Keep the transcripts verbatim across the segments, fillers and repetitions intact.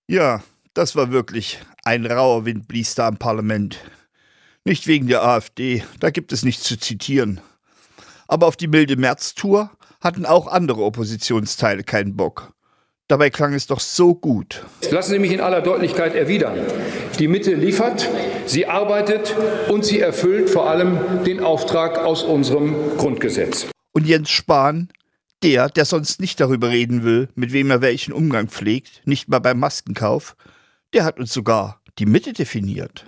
Ja, das war wirklich ein rauer Wind blies da im Parlament. Nicht wegen der AfD, da gibt es nichts zu zitieren. Aber auf die milde März-Tour hatten auch andere Oppositionsteile keinen Bock. Dabei klang es doch so gut. Lassen Sie mich in aller Deutlichkeit erwidern. Die Mitte liefert, sie arbeitet und sie erfüllt vor allem den Auftrag aus unserem Grundgesetz. Und Jens Spahn, der, der sonst nicht darüber reden will, mit wem er welchen Umgang pflegt, nicht mal beim Maskenkauf, der hat uns sogar die Mitte definiert.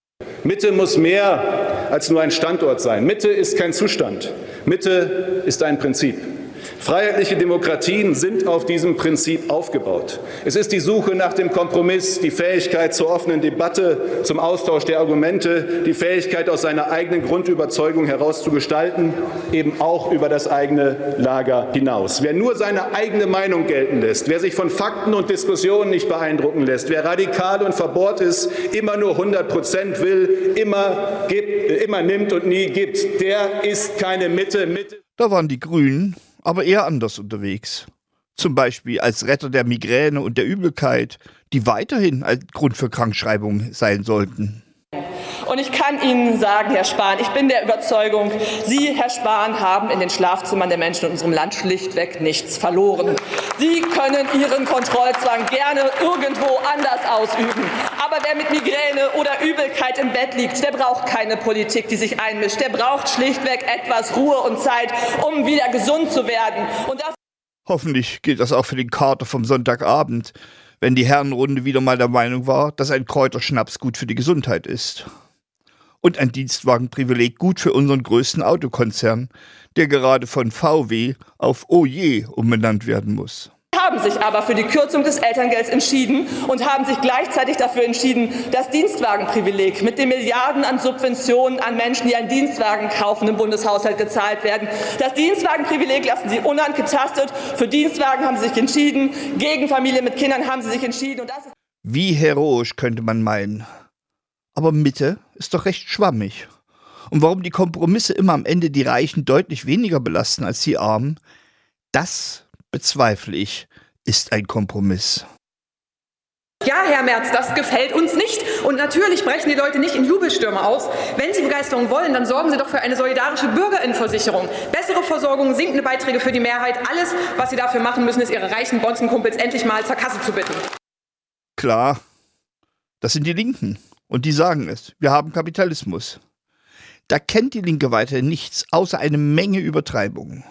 Mitte muss mehr als nur ein Standort sein. Mitte ist kein Zustand. Mitte ist ein Prinzip. Freiheitliche Demokratien sind auf diesem Prinzip aufgebaut. Es ist die Suche nach dem Kompromiss, die Fähigkeit zur offenen Debatte, zum Austausch der Argumente, die Fähigkeit, aus seiner eigenen Grundüberzeugung heraus zu gestalten, eben auch über das eigene Lager hinaus. Wer nur seine eigene Meinung gelten lässt, wer sich von Fakten und Diskussionen nicht beeindrucken lässt, wer radikal und verbohrt ist, immer nur hundert Prozent will, immer gibt, immer nimmt und nie gibt, der ist keine Mitte. Mitte. Da waren die Grünen aber eher anders unterwegs. Zum Beispiel als Retter der Migräne und der Übelkeit, die weiterhin ein Grund für Krankschreibung sein sollten. Und ich kann Ihnen sagen, Herr Spahn, ich bin der Überzeugung, Sie, Herr Spahn, haben in den Schlafzimmern der Menschen in unserem Land schlichtweg nichts verloren. Sie können Ihren Kontrollzwang gerne irgendwo anders ausüben. Aber wer mit Migräne oder Übelkeit im Bett liegt, der braucht keine Politik, die sich einmischt. Der braucht schlichtweg etwas Ruhe und Zeit, um wieder gesund zu werden. Und das Hoffentlich gilt das auch für den Kater vom Sonntagabend, wenn die Herrenrunde wieder mal der Meinung war, dass ein Kräuterschnaps gut für die Gesundheit ist. Und ein Dienstwagenprivileg gut für unseren größten Autokonzern, der gerade von V W auf Oje umbenannt werden muss. haben sich aber für die Kürzung des Elterngelds entschieden und haben sich gleichzeitig dafür entschieden, das Dienstwagenprivileg mit den Milliarden an Subventionen an Menschen, die einen Dienstwagen kaufen, im Bundeshaushalt gezahlt werden. Das Dienstwagenprivileg lassen Sie unangetastet. Für Dienstwagen haben Sie sich entschieden. Gegen Familien mit Kindern haben Sie sich entschieden. Und das ist Wie heroisch könnte man meinen. Aber Mitte ist doch recht schwammig. Und warum die Kompromisse immer am Ende die Reichen deutlich weniger belasten als die Armen, das bezweifle ich, ist ein Kompromiss. Ja, Herr Merz, das gefällt uns nicht. Und natürlich brechen die Leute nicht in Jubelstürme aus. Wenn Sie Begeisterung wollen, dann sorgen Sie doch für eine solidarische Bürgerinnenversicherung. Bessere Versorgung, sinkende Beiträge für die Mehrheit. Alles, was Sie dafür machen müssen, ist Ihre reichen Bonzenkumpels endlich mal zur Kasse zu bitten. Klar, das sind die Linken. Und die sagen es. Wir haben Kapitalismus. Da kennt die Linke weiterhin nichts, außer eine Menge Übertreibungen.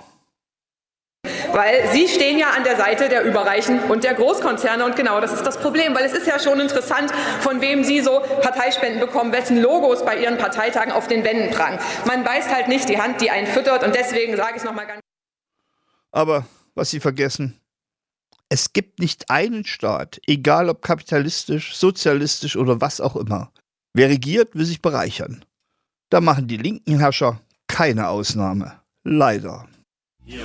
Weil Sie stehen ja an der Seite der Überreichen und der Großkonzerne. Und genau das ist das Problem. Weil es ist ja schon interessant, von wem Sie so Parteispenden bekommen, wessen Logos bei Ihren Parteitagen auf den Wänden prangen. Man beißt halt nicht die Hand, die einen füttert. Und deswegen sage ich es nochmal ganz. Aber was Sie vergessen, es gibt nicht einen Staat, egal ob kapitalistisch, sozialistisch oder was auch immer. Wer regiert, will sich bereichern. Da machen die linken Herrscher keine Ausnahme. Leider.